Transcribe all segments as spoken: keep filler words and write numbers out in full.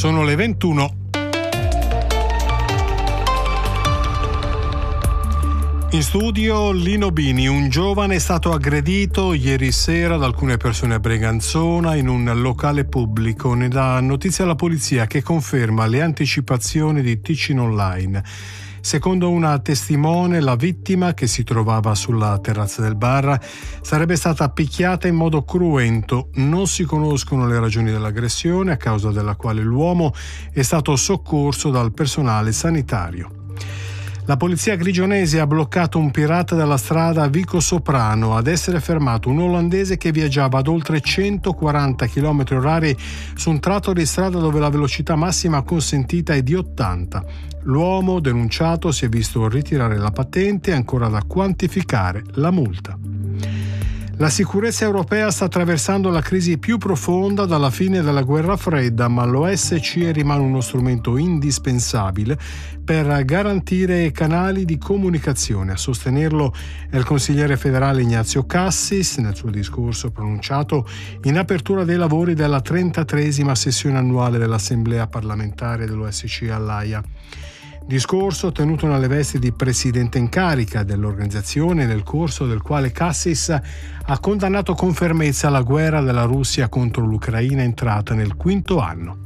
sono le ventuno. In studio Lino Bini. Un giovane è stato aggredito ieri sera da alcune persone a Breganzona in un locale pubblico. Ne dà notizia alla polizia, che conferma le anticipazioni di Ticino Online. Secondo una testimone, la vittima, che si trovava sulla terrazza del bar, sarebbe stata picchiata in modo cruento. Non si conoscono le ragioni dell'aggressione, a causa della quale l'uomo è stato soccorso dal personale sanitario. La polizia grigionese ha bloccato un pirata della strada Vico Soprano. Ad essere fermato un olandese che viaggiava ad oltre centoquaranta chilometri orari su un tratto di strada dove la velocità massima consentita è di ottanta. L'uomo denunciato si è visto ritirare la patente e ancora da quantificare la multa. La sicurezza europea sta attraversando la crisi più profonda dalla fine della guerra fredda, ma l'O S C E rimane uno strumento indispensabile per garantire canali di comunicazione. A sostenerlo è il consigliere federale Ignazio Cassis nel suo discorso pronunciato in apertura dei lavori della trentatreesima sessione annuale dell'Assemblea parlamentare dell'O S C E all'Aia. Discorso tenuto nelle vesti di presidente in carica dell'organizzazione, nel corso del quale Cassis ha condannato con fermezza la guerra della Russia contro l'Ucraina entrata nel quinto anno.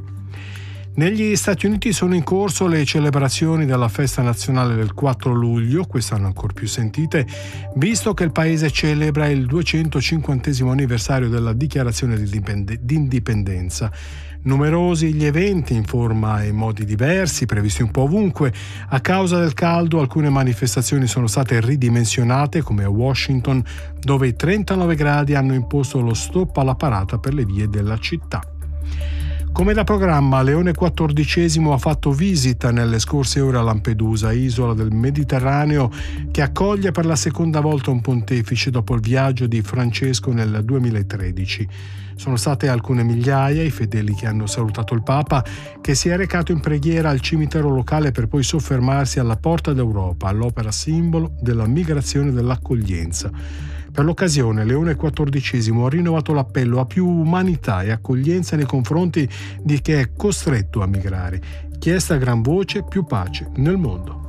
Negli Stati Uniti sono in corso le celebrazioni della festa nazionale del quattro luglio, quest'anno ancor più sentite, visto che il paese celebra il duecentocinquantesimo anniversario della dichiarazione di indipendenza. Numerosi gli eventi in forma e modi diversi, previsti un po' ovunque. A causa del caldo alcune manifestazioni sono state ridimensionate, come a Washington, dove i trentanove gradi hanno imposto lo stop alla parata per le vie della città. Come da programma, Leone quattordicesimo ha fatto visita nelle scorse ore a Lampedusa, isola del Mediterraneo che accoglie per la seconda volta un pontefice dopo il viaggio di Francesco nel duemilatredici. Sono state alcune migliaia i fedeli che hanno salutato il Papa, che si è recato in preghiera al cimitero locale per poi soffermarsi alla Porta d'Europa, all'opera simbolo della migrazione e dell'accoglienza. Per l'occasione Leone quattordicesimo ha rinnovato l'appello a più umanità e accoglienza nei confronti di chi è costretto a migrare. Chiesta a gran voce più pace nel mondo.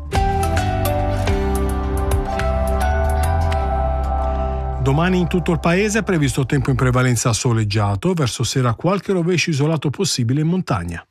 Domani in tutto il paese è previsto tempo in prevalenza soleggiato, verso sera qualche rovescio isolato possibile in montagna.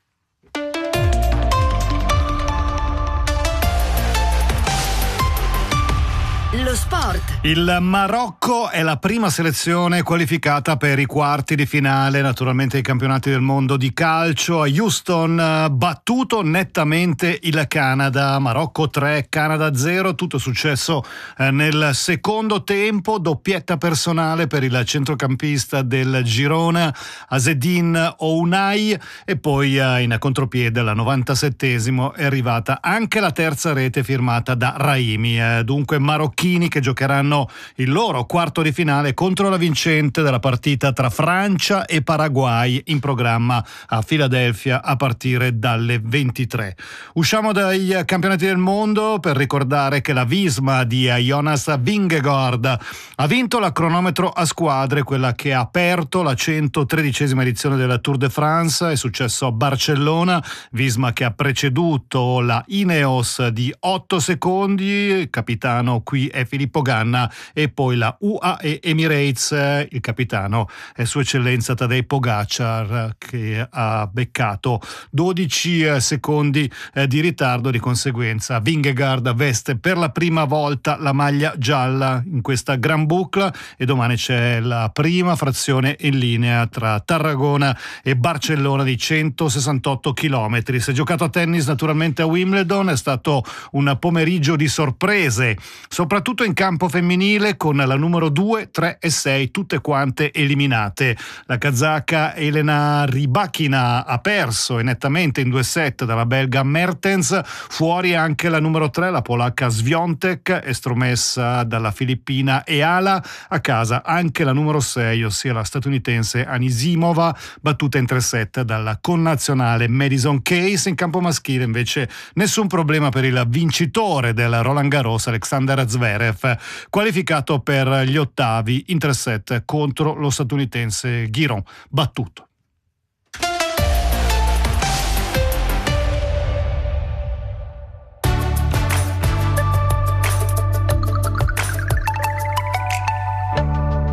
Lo sport. Il Marocco è la prima selezione qualificata per i quarti di finale, naturalmente ai campionati del mondo di calcio. A Houston, battuto nettamente il Canada. Marocco tre, Canada zero. Tutto è successo nel secondo tempo. Doppietta personale per il centrocampista del Girona, Azzedine Ounahi, e poi in contropiede al novantasettesimo è arrivata anche la terza rete firmata da Raimi. Dunque marocchini che giocheranno il loro quarto di finale contro la vincente della partita tra Francia e Paraguay, in programma a Filadelfia a partire dalle ventitré. Usciamo dai campionati del mondo per ricordare che la Visma di Jonas Vingegaard ha vinto la cronometro a squadre, quella che ha aperto la centotredicesima edizione della Tour de France. È successo a Barcellona, Visma che ha preceduto la Ineos di otto secondi, il capitano qui è Filippo Ganna, e poi la U A E Emirates, il capitano è Sua Eccellenza Tadej Pogacar, che ha beccato dodici secondi di ritardo. Di conseguenza Vingegaard veste per la prima volta la maglia gialla in questa Gran Boucle, e domani c'è la prima frazione in linea tra Tarragona e Barcellona di centosessantotto chilometri. Si è giocato a tennis naturalmente a Wimbledon, è stato un pomeriggio di sorprese, soprattutto in campo femminile, con la numero due, tre e sei tutte quante eliminate. La kazaka Elena Rybakina ha perso e nettamente in due set dalla belga Mertens, fuori anche la numero tre, la polacca Swiatek, estromessa dalla filippina Eala. A casa anche la numero sei, ossia la statunitense Anisimova, battuta in tre set dalla connazionale Madison Keys. In campo maschile invece nessun problema per il vincitore del Roland Garros, Alexander Zverev, qualificato per gli ottavi in tre set contro lo statunitense Giron, battuto.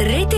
Rete